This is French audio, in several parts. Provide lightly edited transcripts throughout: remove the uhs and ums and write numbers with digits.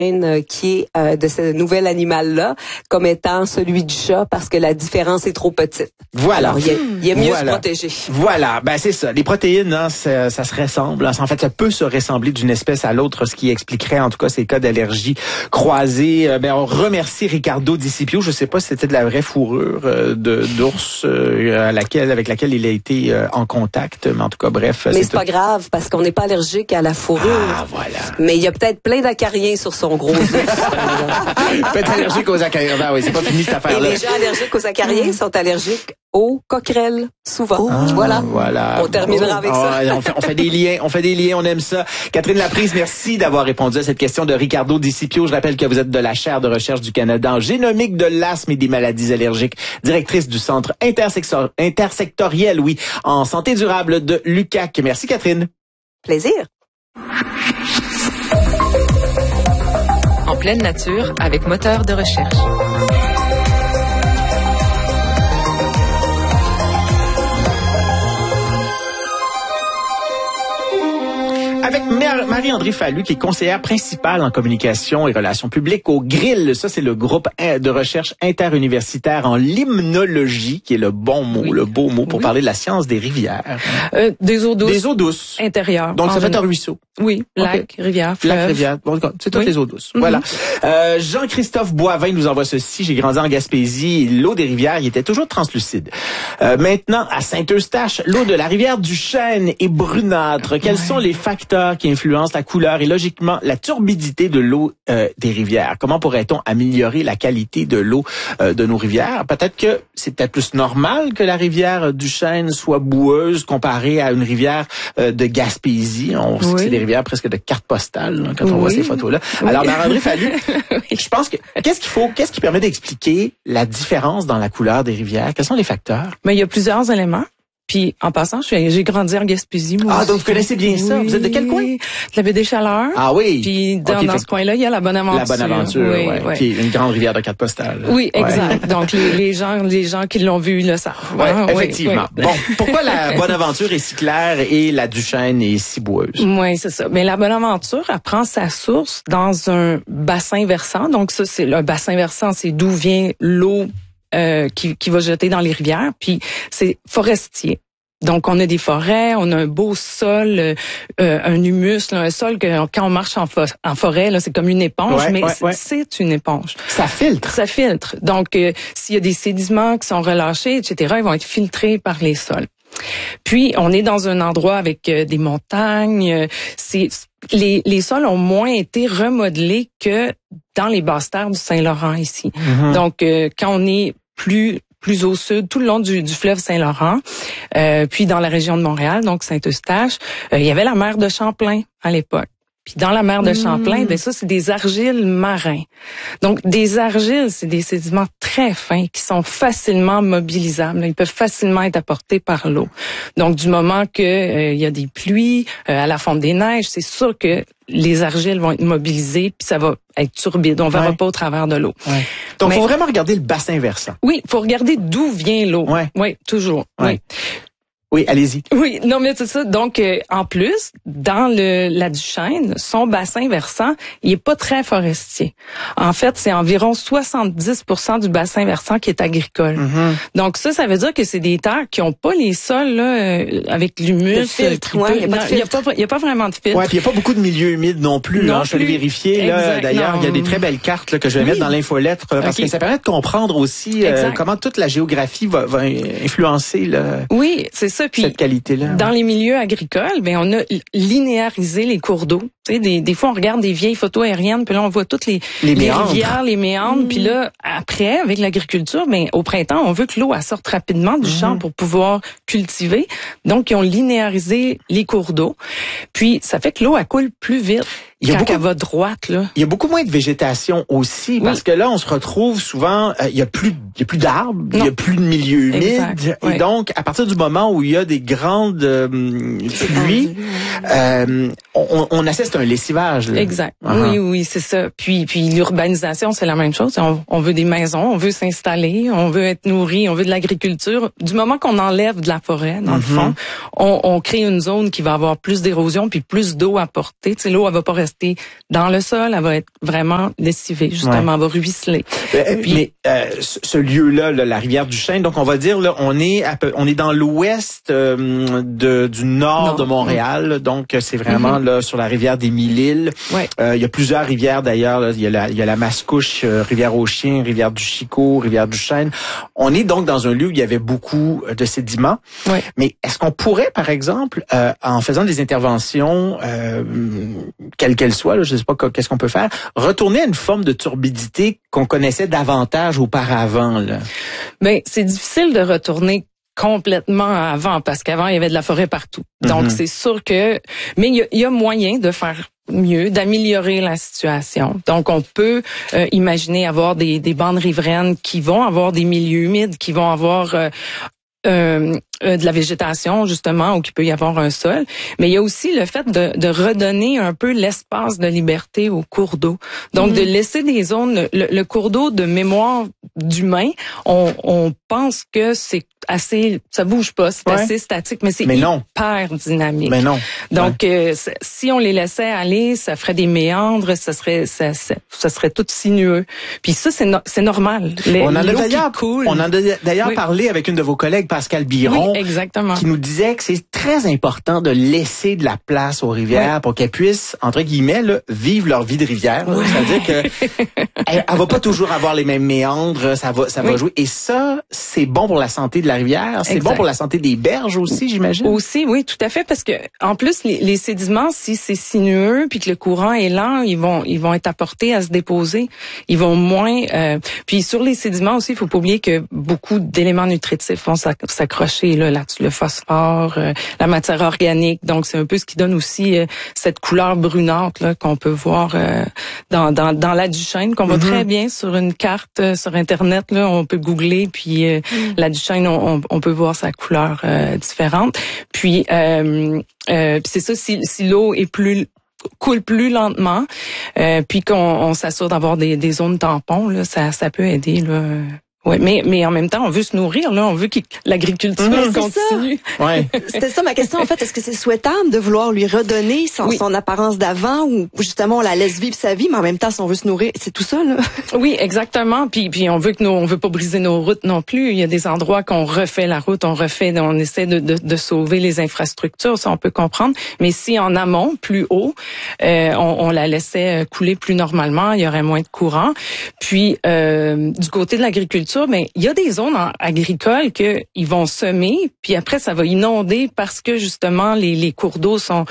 qui est de ce nouvel animal-là comme étant celui du chat parce que la différence est trop petite. Voilà. Alors, il est mieux se protéger. Voilà. Ben, c'est ça. Les protéines, hein, ça se ressemble. En fait, ça peut se ressembler d'une espèce à l'autre, ce qui expliquerait, en tout cas, ces cas d'allergie croisée. On remercie Ricardo Di Scipio. Je sais pas si c'était de la vraie fourrure d'ours avec laquelle il a été en contact. Mais en tout cas, bref. Mais c'est pas grave parce qu'on n'est pas allergique à la fourrure. Ah, voilà. Mais il y a peut-être plein d'acariens sur son gros ours. Il peut être allergique aux acariens. Ben oui, c'est pas fini cette affaire-là. Et les gens allergiques aux acariens sont allergiques aux coquerelles, souvent. Voilà. On terminera avec ça. On fait des liens, on aime ça. Catherine Laprise, merci d'avoir répondu à cette question de Ricardo Di Scipio. Je rappelle que vous êtes de la chaire de recherche du Canada en génomique de l'asthme et des maladies allergiques, directrice du centre intersectoriel, en santé durable de l'UQAC. Merci Catherine. Plaisir. En pleine nature, avec moteur de recherche. Avec Marie-Andrée Fallu, qui est conseillère principale en communication et relations publiques au GRIL. Ça, c'est le groupe de recherche interuniversitaire en limnologie, qui est le bon mot, le beau mot pour parler de la science des rivières. Des eaux douces. Des eaux douces. Intérieures. Donc, ça fait un ruisseau. Oui, lac, rivière, fleuve. Lac, rivière. Bon, c'est toutes les eaux douces. Voilà. Jean-Christophe Boivin nous envoie ceci. J'ai grandi en Gaspésie. L'eau des rivières, il était toujours translucide. Maintenant, à Saint-Eustache, l'eau de la rivière du Chêne est brunâtre. Quels sont les facteurs qui influencent la couleur et logiquement la turbidité de l'eau des rivières? Comment pourrait-on améliorer la qualité de l'eau de nos rivières? Peut-être que c'est peut-être plus normal que la rivière du Chêne soit boueuse comparée à une rivière de Gaspésie. On sait que c'est des rivières presque de carte postale quand on voit ces photos-là. Alors, Marie-Andrée Fallu, je pense que qu'est-ce qui permet d'expliquer la différence dans la couleur des rivières? Quels sont les facteurs? Mais il y a plusieurs éléments. Puis, en passant, j'ai grandi en Gaspésie, moi. Ah, donc vous connaissez bien ça. Vous êtes de quel coin? De la baie des Chaleurs. Ah oui. Puis, dans ce coin-là, il y a la Bonaventure. La Bonaventure, qui est une grande rivière de carte postale. Oui, exact. Donc, les gens qui l'ont vu le savent. Oui, effectivement. Oui. Bon, pourquoi la Bonaventure est si claire et la Duchesne est si boueuse? Oui, c'est ça. Mais la Bonaventure, elle prend sa source dans un bassin versant. Donc, ça, c'est le bassin versant, c'est d'où vient l'eau qui va jeter dans les rivières, puis c'est forestier. Donc, on a des forêts, on a un beau sol, un humus, un sol que quand on marche en forêt, là, c'est comme une éponge, c'est une éponge. Ça filtre. Ça filtre. Donc, s'il y a des sédiments qui sont relâchés, etc., ils vont être filtrés par les sols. Puis, on est dans un endroit avec des montagnes. Les sols ont moins été remodelés que dans les basses terres du Saint-Laurent ici. Mm-hmm. Donc, quand on est plus au sud, tout le long du fleuve Saint-Laurent, puis dans la région de Montréal, donc Saint-Eustache, il y avait la mer de Champlain à l'époque. Puis dans la mer de Champlain, ça, c'est des argiles marins. Donc, des argiles, c'est des sédiments très fins qui sont facilement mobilisables. Ils peuvent facilement être apportés par l'eau. Donc, du moment que il y a des pluies, à la fonte des neiges, c'est sûr que les argiles vont être mobilisées, puis ça va être turbide. On ne verra pas au travers de l'eau. Ouais. Donc, il faut vraiment regarder le bassin versant. Oui, il faut regarder d'où vient l'eau. Oui, toujours. Ouais. Oui, allez-y. Oui, non, mais c'est ça. Donc, en plus, dans la Duchesne, son bassin versant, il est pas très forestier. En fait, c'est environ 70% du bassin versant qui est agricole. Mm-hmm. Donc, ça veut dire que c'est des terres qui ont pas les sols, là, avec l'humus. Il y a pas vraiment de filtre. Ouais, puis il y a pas beaucoup de milieux humides non plus. Je suis allé vérifier, là. D'ailleurs, il y a des très belles cartes, là, que je vais mettre dans l'infolettre, parce que ça permet de comprendre aussi, comment toute la géographie va influencer, Oui, c'est ça. Puis, cette qualité-là. Dans les milieux agricoles, on a linéarisé les cours d'eau. Tu sais, des fois, on regarde des vieilles photos aériennes, puis là, on voit toutes les rivières, les méandres. Puis là, après, avec l'agriculture, au printemps, on veut que l'eau sorte rapidement du champ pour pouvoir cultiver. Donc, ils ont linéarisé les cours d'eau. Puis, ça fait que l'eau, elle coule plus vite. Quand elle va droite, là. Il y a beaucoup moins de végétation aussi, parce que là, on se retrouve souvent, il y a plus d'arbres, il y a plus de milieu humide. Et donc, à partir du moment où il y a des grandes pluies, on assiste à un lessivage. Là. Exact. Oui, c'est ça. Puis l'urbanisation, c'est la même chose. On veut des maisons, on veut s'installer, on veut être nourri, on veut de l'agriculture. Du moment qu'on enlève de la forêt, dans le fond, on crée une zone qui va avoir plus d'érosion puis plus d'eau à porter. Tu sais, l'eau, elle va pas rester dans le sol, elle va être vraiment lessivée, justement, elle va ruisseler. Mais ce lieu-là, la rivière du Chêne, donc on va dire, là, on est dans l'ouest du nord de Montréal, donc c'est vraiment là sur la rivière des Mille-Îles. Ouais. Il y a plusieurs rivières d'ailleurs. Là. Il y a la Mascouche, rivière aux Chiens, rivière du Chicot, rivière du Chêne. On est donc dans un lieu où il y avait beaucoup de sédiments. Ouais. Mais est-ce qu'on pourrait, par exemple, en faisant des interventions, quelles qu'elles soient, là, je ne sais pas qu'est-ce qu'on peut faire, retourner à une forme de turbidité qu'on connaissait davantage auparavant? Là? Ben, c'est difficile de retourner complètement avant, parce qu'avant, il y avait de la forêt partout. Donc, c'est sûr que... Mais il y a moyen de faire mieux, d'améliorer la situation. Donc, on peut imaginer avoir des bandes riveraines qui vont avoir des milieux humides, qui vont avoir... de la végétation, justement, où il peut y avoir un sol. Mais il y a aussi le fait de redonner un peu l'espace de liberté au cours d'eau. Donc, de laisser des zones... Le cours d'eau de mémoire d'humain, on pense que c'est assez... Ça bouge pas, c'est assez statique, mais c'est hyper dynamique. Mais non. Donc, si on les laissait aller, ça ferait des méandres, ça serait tout sinueux. Puis ça, c'est normal. On en a d'ailleurs parlé avec une de vos collègues, Pascal Biron, exactement. qui nous disait que c'est très important de laisser de la place aux rivières pour qu'elles puissent, entre guillemets, là, vivre leur vie de rivière. C'est-à-dire que elle va pas toujours avoir les mêmes méandres, ça va jouer. Et ça, c'est bon pour la santé de la rivière, c'est bon pour la santé des berges aussi, j'imagine. Aussi, oui, tout à fait, parce que en plus, les sédiments, si c'est sinueux puis que le courant est lent, ils vont être apportés à se déposer. Ils vont moins... puis sur les sédiments aussi, il faut pas oublier que beaucoup d'éléments nutritifs vont s'accrocher là-dessus, le phosphore, la matière organique. Donc, c'est un peu ce qui donne aussi cette couleur brunante là, qu'on peut voir dans la Duchesne, qu'on voit très bien sur une carte sur Internet. Là, on peut googler, puis la Duchesne, on peut voir sa couleur différente. Puis, c'est ça, si l'eau est coule plus lentement, puis qu'on s'assure d'avoir des zones tampons, là, ça peut aider, là. Oui, mais en même temps, on veut se nourrir, là. On veut que l'agriculture continue. Ouais. C'était ça ma question, en fait. Est-ce que c'est souhaitable de vouloir lui redonner son apparence d'avant, ou justement on la laisse vivre sa vie, mais en même temps, si on veut se nourrir, c'est tout ça, là? Oui, exactement. Puis on veut pas briser nos routes non plus. Il y a des endroits qu'on refait la route, on essaie de sauver les infrastructures, ça on peut comprendre. Mais si en amont, plus haut, on la laissait couler plus normalement, il y aurait moins de courant. Puis du côté de l'agriculture, mais il y a des zones agricoles que ils vont semer, puis après ça va inonder parce que justement les cours d'eau sont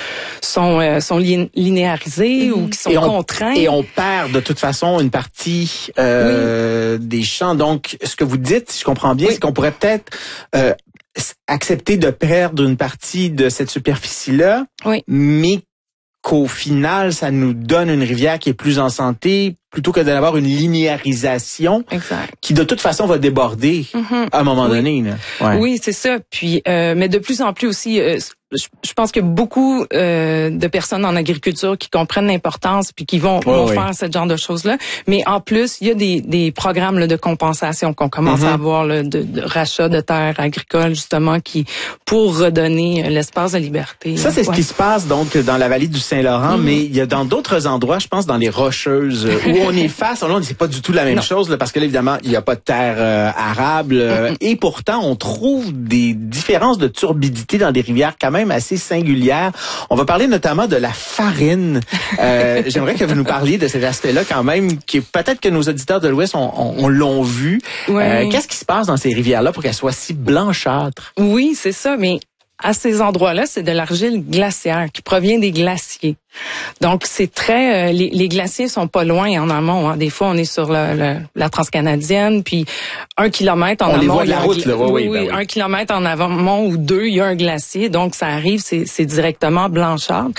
linéarisés ou qui sont contraints. Et on perd de toute façon une partie des champs. Donc, ce que vous dites, si je comprends bien, c'est qu'on pourrait peut-être accepter de perdre une partie de cette superficie-là, mais qu'au final, ça nous donne une rivière qui est plus en santé, plutôt que d'avoir une linéarisation qui, de toute façon, va déborder à un moment donné. Là. Ouais. Oui, c'est ça. Puis, mais de plus en plus aussi, je pense qu'il y a beaucoup de personnes en agriculture qui comprennent l'importance puis qui vont faire ce genre de choses-là. Mais en plus, il y a des programmes là, de compensation qu'on commence à avoir, là, de rachat de terres agricoles, justement, pour redonner l'espace de liberté. Ça, c'est ce qui se passe donc dans la vallée du Saint-Laurent, mais il y a dans d'autres endroits, je pense, dans les Rocheuses, où on est face, là, c'est pas du tout la même chose, là, parce que là, évidemment, il n'y a pas de terre arable, et pourtant, on trouve des différences de turbidité dans des rivières quand même assez singulières. On va parler notamment de la farine. J'aimerais que vous nous parliez de cet aspect-là quand même, qui peut-être que nos auditeurs de l'Ouest on l'ont vu. Qu'est-ce qui se passe dans ces rivières-là pour qu'elles soient si blanchâtres? Oui, c'est ça, mais à ces endroits-là, c'est de l'argile glaciaire qui provient des glaciers. Donc, c'est très... les glaciers sont pas loin en amont. Hein. Des fois, on est sur la transcanadienne, puis 1 kilomètre en amont... On les voit de la route, là. Oui, 1 kilomètre en amont ou 2, il y a un glacier. Donc, ça arrive, c'est directement blanchâtre.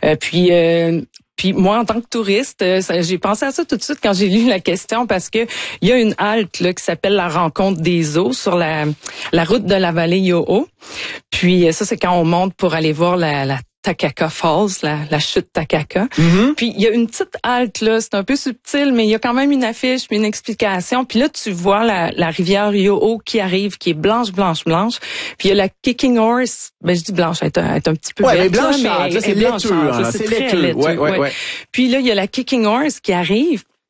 Puis moi, en tant que touriste, j'ai pensé à ça tout de suite quand j'ai lu la question, parce que il y a une halte là, qui s'appelle la Rencontre des eaux sur la route de la vallée Yoho. Puis ça, c'est quand on monte pour aller voir la Takaka Falls, la chute Takaka. Puis il y a une petite halte là, c'est un peu subtil, mais il y a quand même une affiche, puis une explication. Puis là, tu vois la rivière Yoho qui arrive, qui est blanche. Puis il y a la Kicking Horse, je dis blanche, elle est un petit peu verte, mais blanchâtre, là, c'est laiteux, c'est très laiteux. Ouais. Puis là, il y a la Kicking Horse qui arrive.